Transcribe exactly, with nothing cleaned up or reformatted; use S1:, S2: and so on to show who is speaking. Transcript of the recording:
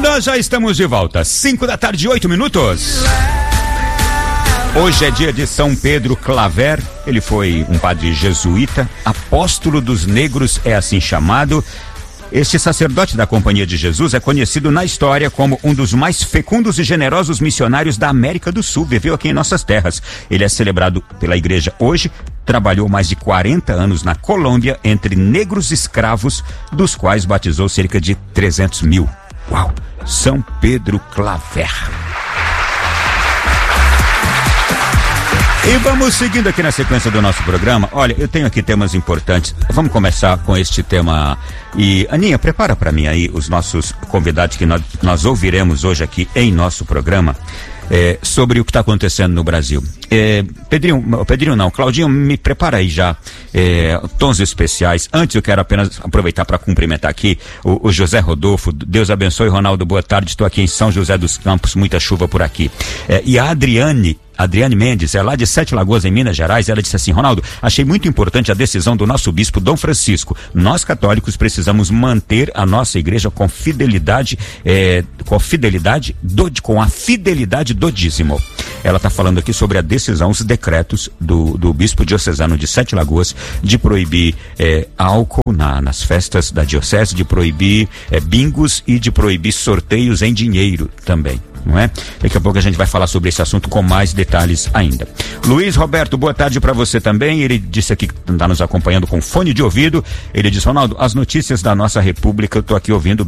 S1: nós já estamos de volta. Cinco da tarde, oito minutos. Hoje é dia de São Pedro Claver. Ele foi um padre jesuíta, apóstolo dos negros, é assim chamado. Este sacerdote da Companhia de Jesus é conhecido na história como um dos mais fecundos e generosos missionários da América do Sul. Viveu aqui em nossas terras. Ele é celebrado pela igreja hoje. Trabalhou mais de quarenta anos na Colômbia entre negros escravos, dos quais batizou cerca de trezentos mil. Uau! São Pedro Claver. E vamos seguindo aqui na sequência do nosso programa. Olha, eu tenho aqui temas importantes. Vamos começar com este tema. E, Aninha, prepara para mim aí os nossos convidados que nós, nós ouviremos hoje aqui em nosso programa. É, sobre o que está acontecendo no Brasil. É, Pedrinho, Pedrinho não, Claudinho, me prepara aí já é, tons especiais. Antes eu quero apenas aproveitar para cumprimentar aqui o, o José Rodolfo. Deus abençoe, Ronaldo, boa tarde, estou aqui em São José dos Campos, muita chuva por aqui. É, e a Adriane Adriane Mendes, é lá de Sete Lagoas, em Minas Gerais. Ela disse assim: Ronaldo, achei muito importante a decisão do nosso bispo Dom Francisco. Nós católicos precisamos manter a nossa igreja com fidelidade, é, com a fidelidade do, com a fidelidade do dízimo. Ela está falando aqui sobre a decisão, os decretos do, do bispo diocesano de Sete Lagoas de proibir é, álcool na, nas festas da diocese, de proibir é, bingos e de proibir sorteios em dinheiro também. Não é? Daqui a pouco a gente vai falar sobre esse assunto com mais detalhes ainda. Luiz Roberto, boa tarde para você também. Ele disse aqui que está nos acompanhando com fone de ouvido. Ele disse: Ronaldo, as notícias da nossa república eu tô aqui ouvindo